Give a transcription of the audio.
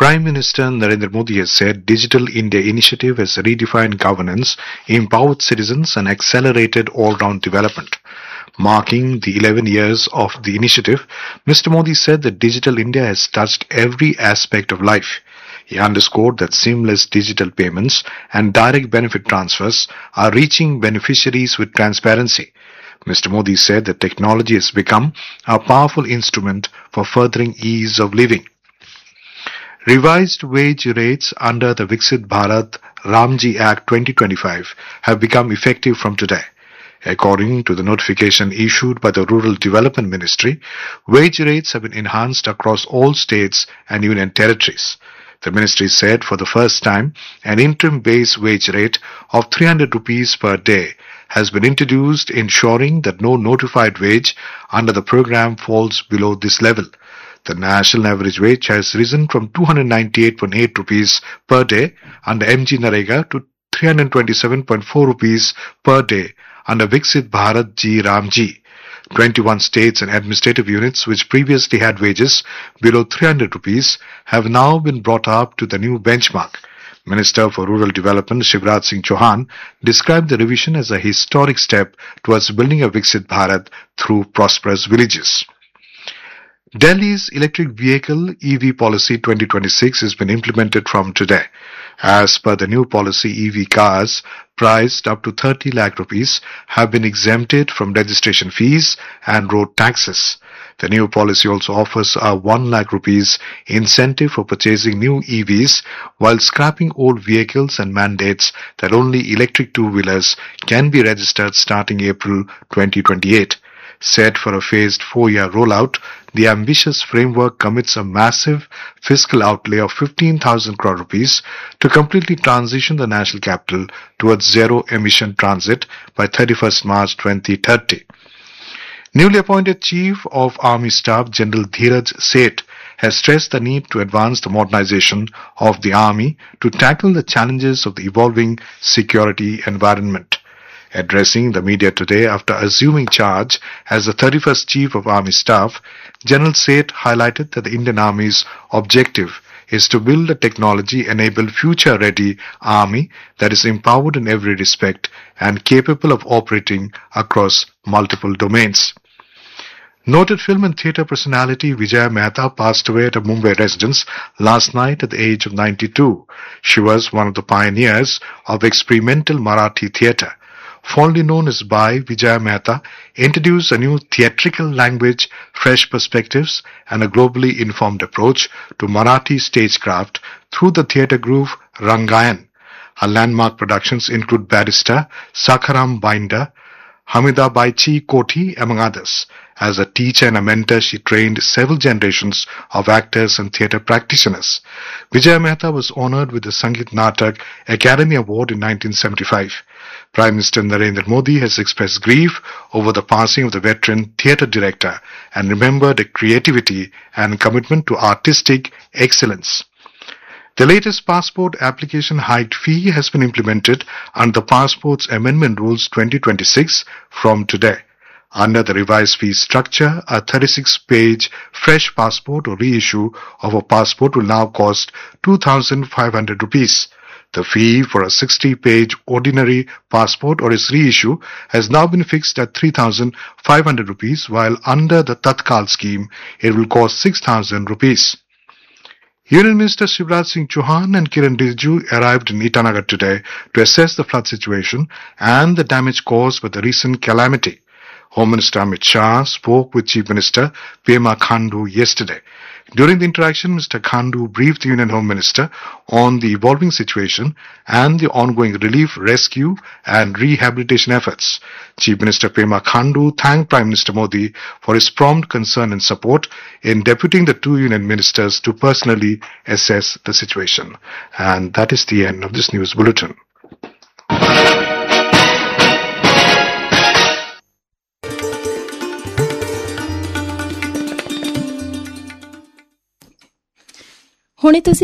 Prime Minister Narendra Modi has said Digital India initiative has redefined governance, empowered citizens and accelerated all-round development. Marking the 11 years of the initiative, Mr. Modi said that Digital India has touched every aspect of life. He underscored that seamless digital payments and direct benefit transfers are reaching beneficiaries with transparency. Mr. Modi said that technology has become a powerful instrument for furthering ease of living. Revised wage rates under the Viksit Bharat Ramji Act 2025 have become effective from today. According to the notification issued by the Rural Development Ministry, wage rates have been enhanced across all states and union territories. The ministry said for the first time, an interim base wage rate of 300 rupees per day has been introduced, ensuring that no notified wage under the program falls below this level. The national average wage has risen from 298.8 rupees per day under MG Narega to 327.4 rupees per day under Viksit Bharat Ji Ramji. 21 states and administrative units which previously had wages below 300 rupees have now been brought up to the new benchmark. Minister for Rural Development Shivraj Singh Chauhan described the revision as a historic step towards building a Viksit Bharat through prosperous villages. Delhi's electric vehicle EV policy 2026 has been implemented from today. As per the new policy, EV cars priced up to 30 lakh rupees have been exempted from registration fees and road taxes. The new policy also offers a 1 lakh rupees incentive for purchasing new EVs while scrapping old vehicles and mandates that only electric two-wheelers can be registered starting April 2028. Set for a phased 4-year rollout, the ambitious framework commits a massive fiscal outlay of 15,000 crore rupees to completely transition the national capital towards zero-emission transit by 31st March 2030. Newly appointed Chief of Army Staff General Dheeraj Seth has stressed the need to advance the modernization of the Army to tackle the challenges of the evolving security environment. Addressing the media today after assuming charge as the 31st Chief of Army Staff, General Seth highlighted that the Indian Army's objective is to build a technology-enabled future-ready army that is empowered in every respect and capable of operating across multiple domains. Noted film and theatre personality Vijaya Mehta passed away at a Mumbai residence last night at the age of 92. She was one of the pioneers of experimental Marathi theatre. Fondly known as Bai, Vijaya Mehta introduced a new theatrical language, fresh perspectives and a globally informed approach to Marathi stagecraft through the theatre group Rangayan. Her landmark productions include Barrister, Sakharam Binder, Hamida Baichi Koti, among others. As a teacher and a mentor, she trained several generations of actors and theatre practitioners. Vijaya Mehta was honoured with the Sangeet Natak Academy Award in 1975. Prime Minister Narendra Modi has expressed grief over the passing of the veteran theatre director and remembered her creativity and commitment to artistic excellence. The latest passport application height fee has been implemented under the Passports Amendment Rules 2026 from today. Under the revised fee structure, a 36-page fresh passport or reissue of a passport will now cost 2,500 rupees. The fee for a 60-page ordinary passport or its reissue has now been fixed at 3,500 rupees, while under the Tatkal scheme, it will cost 6,000 rupees. Union Minister Shivraj Singh Chauhan and Kiran Rijiju arrived in Itanagar today to assess the flood situation and the damage caused by the recent calamity. Home Minister Amit Shah spoke with Chief Minister Pema Khandu yesterday. During the interaction, Mr. Khandu briefed the Union Home Minister on the evolving situation and the ongoing relief, rescue and rehabilitation efforts. Chief Minister Pema Khandu thanked Prime Minister Modi for his prompt concern and support in deputing the two Union Ministers to personally assess the situation. And that is the end of this news bulletin. ਹੁਣੇ ਤੁਸੀਂ